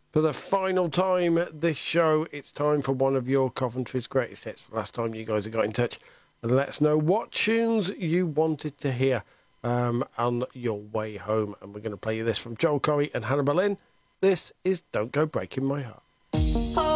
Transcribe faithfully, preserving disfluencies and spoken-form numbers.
For the final time at this show, it's time for one of your Coventry's greatest hits. The last time you guys have got in touch and let us know what tunes you wanted to hear um, on your way home. And we're going to play you this from Joel Corry and Hannah Boleyn. This is Don't Go Breaking My Heart.